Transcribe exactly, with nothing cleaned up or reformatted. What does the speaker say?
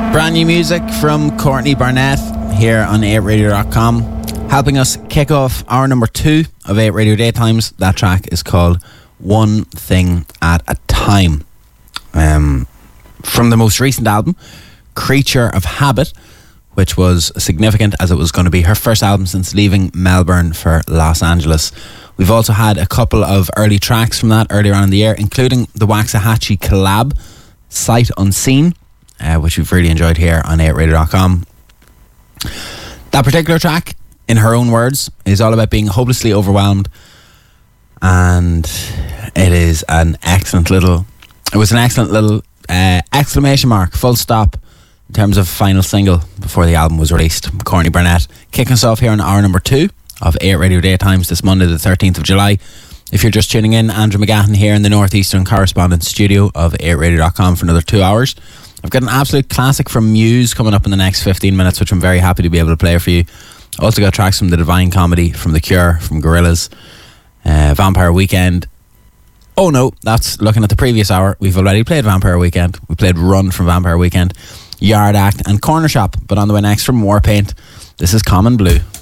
Brand new music from Courtney Barnett here on eight radio dot com, helping us kick off hour number two of eight Radio Daytimes. That track is called One Thing at a Time. Um, from the most recent album, Creature of Habit, which was significant as it was going to be her first album since leaving Melbourne for Los Angeles. We've also had a couple of early tracks from that earlier on in the year, including the Waxahachie collab, Sight Unseen, uh, which we've really enjoyed here on eight radio dot com. That particular track, in her own words, is all about being hopelessly overwhelmed, and it is an excellent little, it was an excellent little uh, exclamation mark, full stop, in terms of final single before the album was released. Courtney Barnett kicking us off here on hour number two of eight Radio Daytimes this Monday the thirteenth of July. If you're just tuning in, Andrew McGahan here in the Northeastern Correspondence Studio of eight radio dot com for another two hours. I've got an absolute classic from Muse coming up in the next fifteen minutes, which I'm very happy to be able to play for you. Also got tracks from The Divine Comedy, from The Cure, from Gorillaz, uh, Vampire Weekend. Oh no, that's looking at the previous hour. We've already played Vampire Weekend. We played Run from Vampire Weekend, Yard Act and Corner Shop. But on the way next from Warpaint, this is Common Blue.